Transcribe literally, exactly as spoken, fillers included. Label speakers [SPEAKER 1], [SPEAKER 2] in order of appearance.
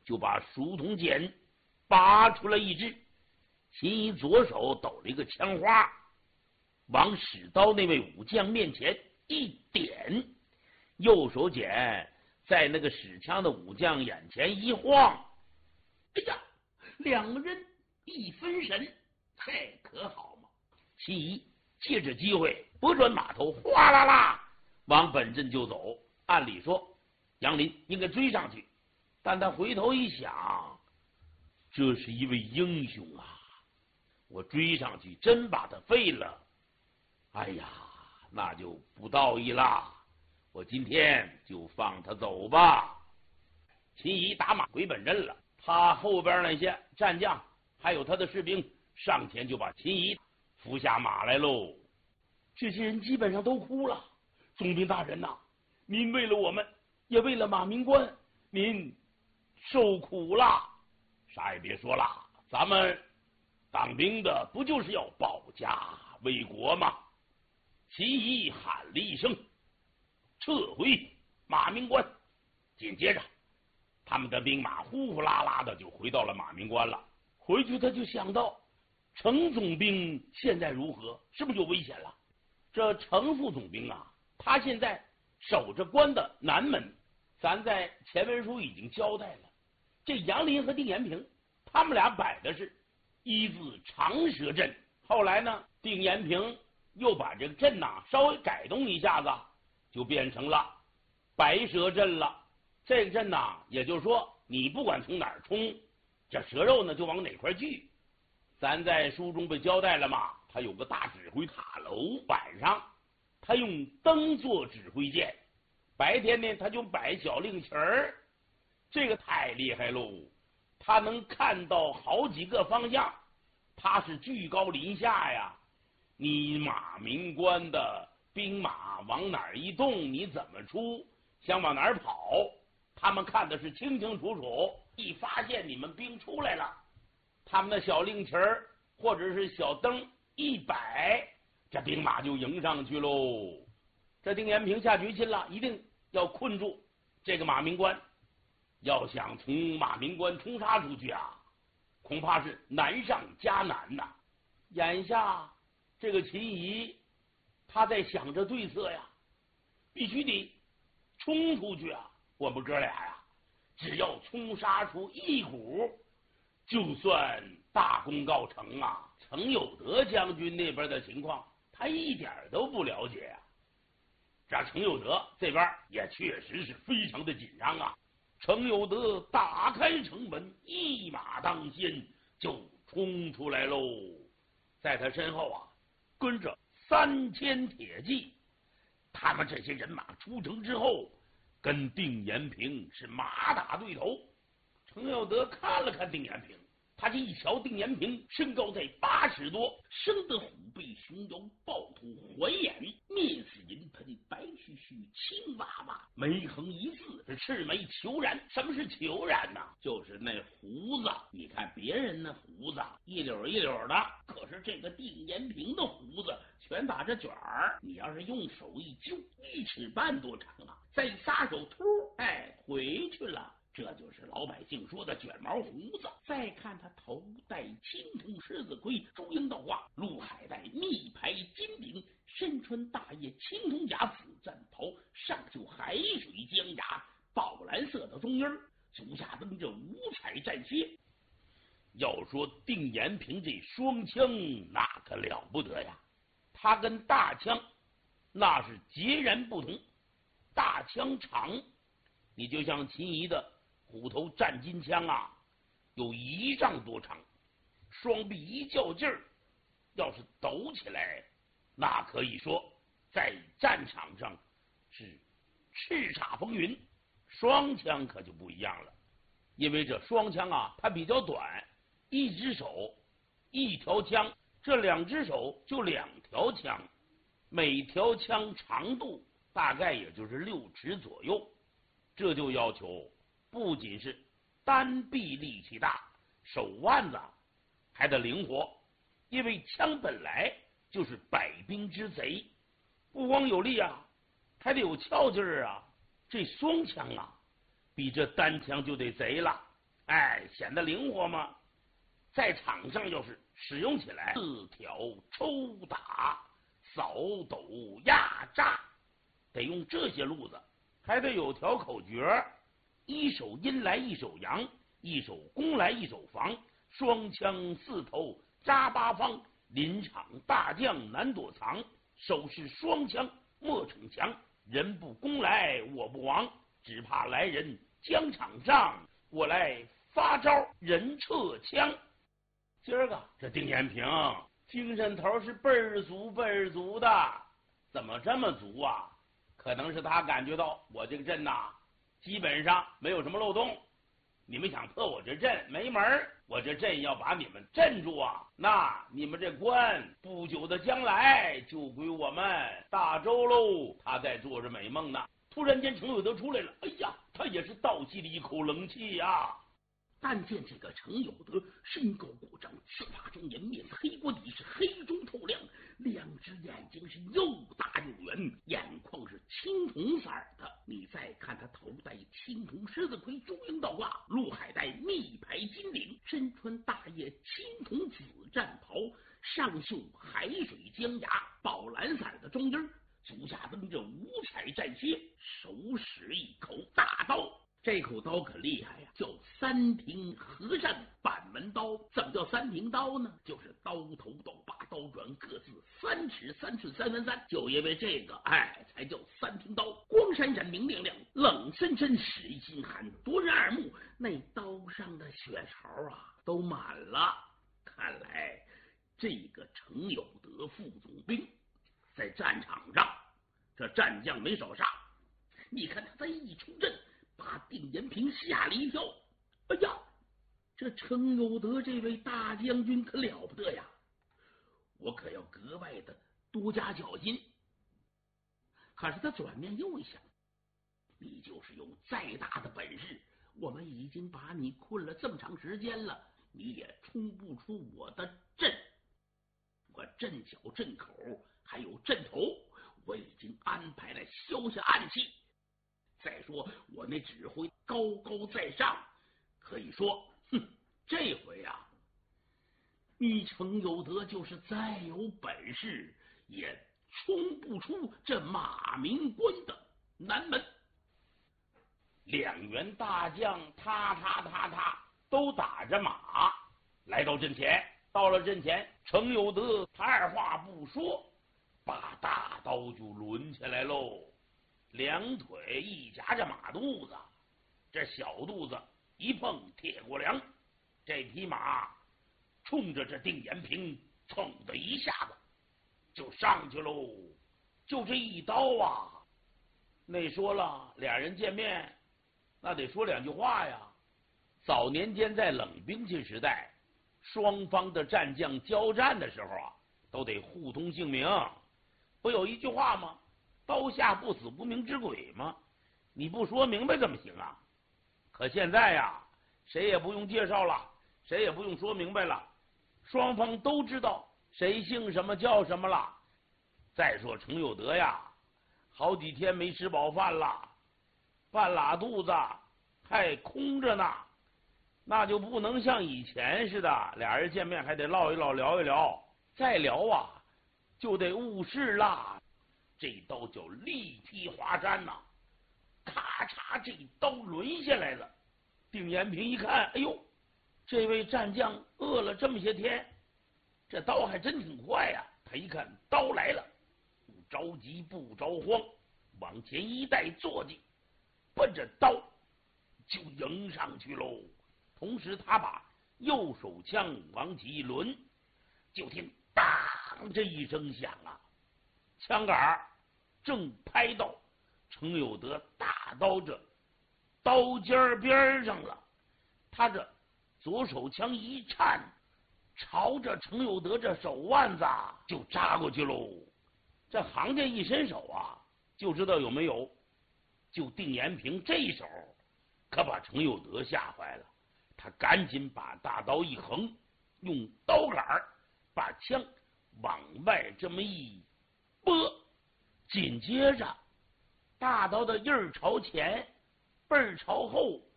[SPEAKER 1] 就把书童剑拔出了一支。秦仪左手抖了一个枪花，往使刀那位武将面前一点，右手剑在那个使枪的武将眼前一晃，哎呀，两人一分神，太可好嘛！秦仪借着机会拨转马头，哗啦啦往本阵就走。按理说杨林应该追上去，但他回头一想，这是一位英雄啊，我追上去真把他废了，哎呀，那就不道义啦，我今天就放他走吧。秦仪打马回本阵了，他后边那些战将还有他的士兵上前就把秦仪扶下马来喽。这些人基本上都哭了，总兵大人呐、啊，您为了我们，也为了马明官，您受苦了。啥也别说了，咱们当兵的不就是要保家卫国吗？秦仪喊了一声，撤回马明关。紧接着他们的兵马呼呼啦啦的就回到了马明关了。回去他就想到程总兵现在如何，是不是有危险了？这程副总兵啊，他现在守着关的南门，咱在前文书已经交代了，这杨林和丁延平他们俩摆的是一字长蛇阵。后来呢，丁延平又把这个阵呐稍微改动一下子，就变成了白蛇阵了。这个阵呐，也就是说你不管从哪儿冲，这蛇肉呢就往哪块聚。咱在书中被交代了嘛，他有个大指挥塔楼，晚上他用灯做指挥剑，白天呢他就摆小令旗儿，这个太厉害喽！他能看到好几个方向，他是居高临下呀。你马明关的兵马往哪儿一动，你怎么出，想往哪儿跑，他们看的是清清楚楚。一发现你们兵出来了，他们的小令旗儿或者是小灯一摆，这兵马就迎上去喽。这丁延平下决心了，一定要困住这个马明关。要想从马明关冲杀出去啊，恐怕是难上加难呐、啊。眼下这个秦仪他在想着对策呀，必须得冲出去啊！我们哥俩呀，只要冲杀出一股，就算大功告成啊！程有德将军那边的情况，他一点都不了解啊。这程有德这边也确实是非常的紧张啊。程有德打开城门，一马当先就冲出来喽。在他身后啊，跟着三千铁骑。他们这些人马出城之后，跟丁延平是马打对头。程有德看了看丁延平，他这一瞧丁延平身高在八尺多，生得虎背熊腰，暴突环眼，面似银盆，白须须，青娃娃，眉横一字，是赤眉虬髯。什么是虬髯呢？就是那胡子。你看别人那胡子一绺一绺的，可是这个丁延平的胡子全打着卷儿，你要是用手一揪，一尺半多长啊，再撒手突，哎，回去了。这就是老百姓说的卷毛胡子。再看他头戴青铜狮子盔，朱缨倒挂，陆海带密排金柄，身穿大叶青铜甲子战袍，上绣海水江崖，宝蓝色的中缨，足下蹬着五彩战靴。要说丁延平这双枪那可了不得呀，他跟大枪那是截然不同。大枪长，你就像秦仪的虎头战金枪啊，有一丈多长，双臂一较劲儿，要是抖起来，那可以说在战场上是叱咤风云。双枪可就不一样了，因为这双枪啊，它比较短，一只手一条枪，这两只手就两条枪，每条枪长度大概也就是六尺左右。这就要求不仅是单臂力气大，手腕子还得灵活，因为枪本来就是百兵之贼，不光有力啊，还得有翘劲儿啊。这双枪啊，比这单枪就得贼了。 哎，显得灵活嘛。在场上要是使用起来，四挑抽打、扫抖、压榨，得用这些路子，还得有条口诀：一手阴来一手阳，一手攻来一手防，双枪四头扎八方，临场大将难躲藏，手是双枪莫逞强，人不攻来我不亡，只怕来人疆场上，我来发招人撤枪。今儿个这丁延平精神头是倍儿足倍儿足的，怎么这么足啊？可能是他感觉到我这个阵呐，基本上没有什么漏洞，你们想破我这阵没门儿，我这阵要把你们镇住啊，那你们这关不久的将来就归我们大周喽。他在做着美梦呢，突然间程有德出来了，哎呀，他也是倒吸了一口冷气呀、啊。但见这个程有德身高过丈，赤发中颜，面黑锅底，是黑中透亮，两只眼睛是又大又圆，眼眶是青铜色的。你再看他头戴青铜狮子盔，中缨倒挂，陆海带密排金领，身穿大叶青铜紫战袍，上绣海水江崖，宝蓝色的中缨，足下蹬着五彩战靴，手使一口大刀。这口刀可厉害呀、啊，叫三庭和善板门刀。怎么叫三庭刀呢？就是刀头刀把刀转各自三尺三寸三分三，就因为这个，哎，才叫三庭刀。光闪闪明亮亮，冷森森使一心寒，夺人耳目。那刀上的血槽啊，都满了。看来这个程有德副总兵在战场上，这战将没少杀。你看他这一出阵，把丁延平吓了一跳。哎呀，这程有德这位大将军可了不得呀！我可要格外的多加小心。可是他转念又一想，你就是有再大的本事，我们已经把你困了这么长时间了，你也冲不出我的阵。我阵脚阵口还有阵头，我已经安排了消下暗器。再说我那指挥高高在上，可以说，哼，这回啊，你程有德就是再有本事，也冲不出这马鸣关的南门。两员大将踏踏踏踏都打着马来到阵前。到了阵前，程有德他二话不说，把大刀就抡起来喽。两腿一夹着马肚子，这小肚子一碰铁锅梁，这匹马冲着这丁延平蹭的一下子就上去喽。就这一刀啊，那说了，俩人见面那得说两句话呀。早年间在冷兵器时代，双方的战将交战的时候啊，都得互通姓名，不有一句话吗？刀下不死无名之鬼吗？你不说明白怎么行啊？可现在呀，谁也不用介绍了，谁也不用说明白了，双方都知道谁姓什么叫什么了。再说程有德呀，好几天没吃饱饭了，半拉肚子还空着呢，那就不能像以前似的，俩人见面还得唠一唠聊一聊，再聊啊就得误事啦。这刀叫力劈华山呐、啊，咔嚓，这刀抡下来了。丁延平一看，哎呦，这位战将饿了这么些天，这刀还真挺快呀、啊。他一看刀来了，不着急不着慌，往前一带坐骑，奔着刀就迎上去喽。同时他把右手枪往起一抡，就听当这一声响啊，枪杆正拍到程有德大刀这刀尖边上了。他这左手枪一颤，朝着程有德这手腕子就扎过去喽。这行家一伸手啊，就知道有没有。就丁延平这一手可把程有德吓坏了，他赶紧把大刀一横，用刀杆把枪往外这么一拨，紧接着大刀的印儿朝前，背儿朝后，